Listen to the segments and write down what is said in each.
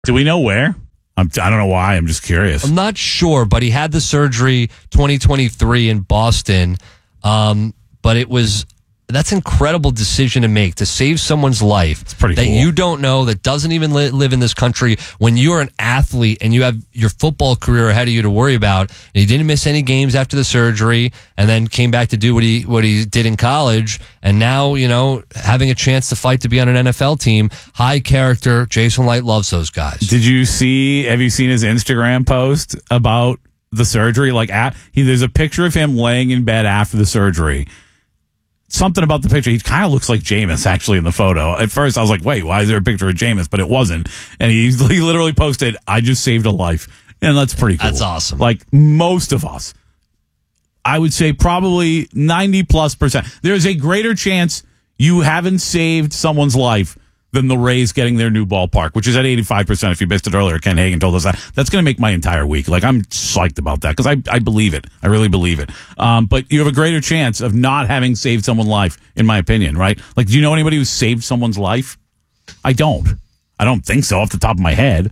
Do we know where? I don't know why. I'm just curious. I'm not sure, but he had the surgery 2023 in Boston. But that's an incredible decision to make, to save someone's life. It's pretty that cool. You don't know, that doesn't even live in this country. When you're an athlete and you have your football career ahead of you to worry about, and he didn't miss any games after the surgery, and then came back to do what he did in college, and now, having a chance to fight to be on an NFL team, high character. Jason Light loves those guys. Have you seen his Instagram post about the surgery? There's a picture of him laying in bed after the surgery. Something about the picture, he kind of looks like Jameis actually in the photo. At first I was like, wait, why is there a picture of Jameis? But it wasn't. And he literally posted, I just saved a life. And that's pretty cool. That's awesome. Like most of us, I would say probably 90+%. There's a greater chance you haven't saved someone's life than the Rays getting their new ballpark, which is at 85%. If you missed it earlier, Ken Hagan told us that. That's going to make my entire week. I'm psyched about that because I believe it. I really believe it. But you have a greater chance of not having saved someone's life, in my opinion, right? Do you know anybody who saved someone's life? I don't think so off the top of my head.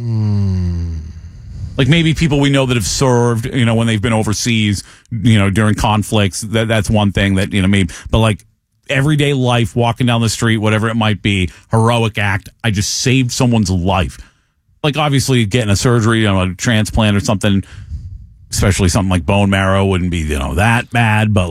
Maybe people we know that have served, when they've been overseas, during conflicts. That's one thing that, maybe, but everyday life, walking down the street, whatever it might be, heroic act. I just saved someone's life. Obviously getting a surgery, a transplant or something, especially something like bone marrow wouldn't be, that bad. But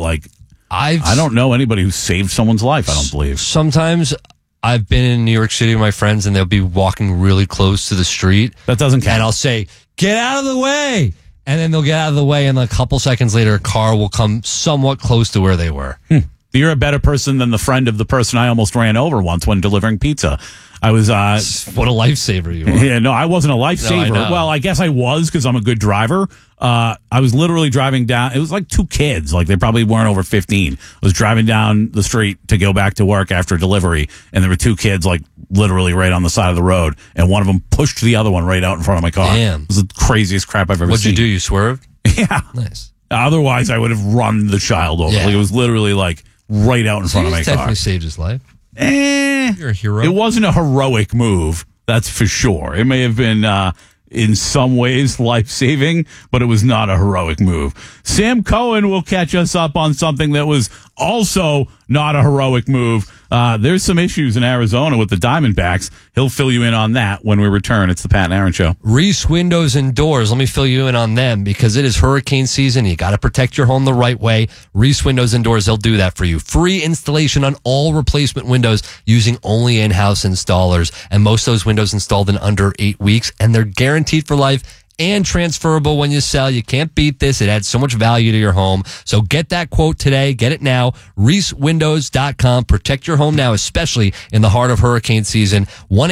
I don't know anybody who saved someone's life. I don't believe. Sometimes I've been in New York City with my friends and they'll be walking really close to the street. That doesn't count. And I'll say, get out of the way. And then they'll get out of the way. And a couple seconds later, a car will come somewhat close to where they were. You're a better person than the friend of the person I almost ran over once when delivering pizza. I was what a lifesaver you are. Yeah, no, I wasn't a lifesaver. No, well, I guess I was because I'm a good driver. I was literally driving down. It was two kids. They probably weren't over 15. I was driving down the street to go back to work after delivery, and there were two kids literally right on the side of the road, and one of them pushed the other one right out in front of my car. Damn. It was the craziest crap I've ever What'd seen. you do? You swerved? Yeah. Nice. Otherwise, I would have run the child over. Yeah. It was literally right out in front of my car. Definitely saved his life. You're a hero. It wasn't a heroic move, that's for sure. It may have been, in some ways, life-saving, but it was not a heroic move. Sam Cohen will catch us up on something that was also not a heroic move. There's some issues in Arizona with the Diamondbacks. He'll fill you in on that when we return. It's the Pat and Aaron Show. Reese Windows and Doors. Let me fill you in on them because it is hurricane season. You got to protect your home the right way. Reese Windows and Doors, they'll do that for you. Free installation on all replacement windows using only in-house installers. And most of those windows installed in under 8 weeks. And they're guaranteed for life and transferable when you sell. You can't beat this. It adds so much value to your home. So get that quote today. Get it now. ReeseWindows.com. Protect your home now, especially in the heart of hurricane season.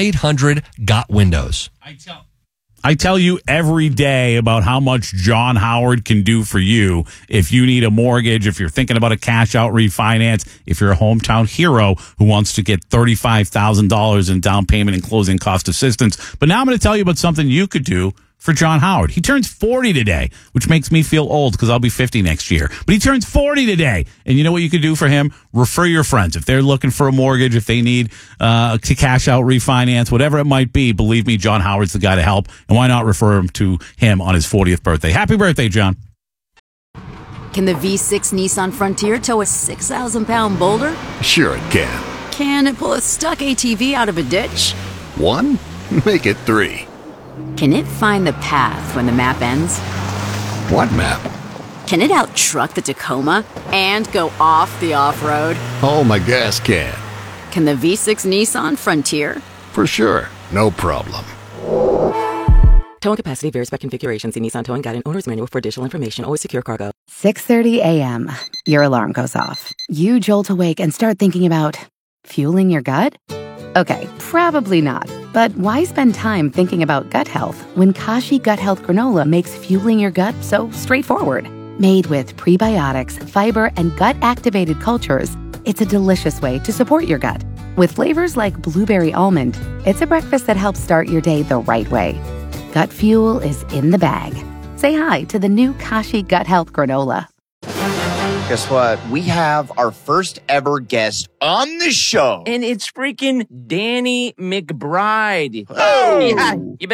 1-800-GOT-WINDOWS. I tell you every day about how much John Howard can do for you if you need a mortgage, if you're thinking about a cash out refinance, if you're a hometown hero who wants to get $35,000 in down payment and closing cost assistance. But now I'm going to tell you about something you could do for John Howard. He turns 40 today, which makes me feel old because I'll be 50 next year. But he turns 40 today. And you know what you could do for him? Refer your friends. If they're looking for a mortgage, if they need to cash out refinance, whatever it might be, believe me, John Howard's the guy to help. And why not refer him to him on his 40th birthday? Happy birthday, John. Can the V6 Nissan Frontier tow a 6,000-pound boulder? Sure it can. Can it pull a stuck ATV out of a ditch? 1? Make it 3. Can it find the path when the map ends? What map? Can it out-truck the Tacoma and go off the off-road? Oh, my gas can. Can the V6 Nissan Frontier? For sure. No problem. Towing capacity varies by configuration. See Nissan Towing Guide and Owner's Manual for additional information. Always secure cargo. 6:30 a.m. Your alarm goes off. You jolt awake and start thinking about fueling your gut? Okay, probably not. But why spend time thinking about gut health when Kashi Gut Health Granola makes fueling your gut so straightforward? Made with prebiotics, fiber, and gut-activated cultures, it's a delicious way to support your gut. With flavors like blueberry almond, it's a breakfast that helps start your day the right way. Gut fuel is in the bag. Say hi to the new Kashi Gut Health Granola. Guess what? We have our first ever guest on the show. And it's freaking Danny McBride. Oh! Yeah, you better